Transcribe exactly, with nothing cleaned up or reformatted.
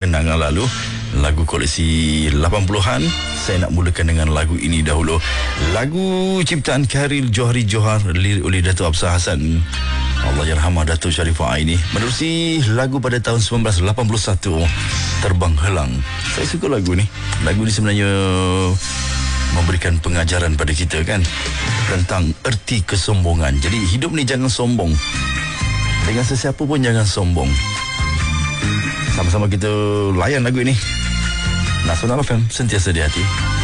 kenangan lalu, lagu koleksi lapan puluhan. Saya nak mulakan dengan lagu ini dahulu. Lagu ciptaan Khairil Johari Johar, lirik oleh Datuk Absar Hassan, Allahyarhamah Datuk Sharifah Aini, menerusi lagu pada tahun sembilan belas lapan puluh satu, Terbang Helang. Saya suka lagu ni. Lagu ni sebenarnya memberikan pengajaran pada kita kan, tentang erti kesombongan. Jadi hidup ni jangan sombong. Dengan sesiapa pun jangan sombong. Sama-sama kita layan lagu ini. Nasional F M, sentiasa di hati.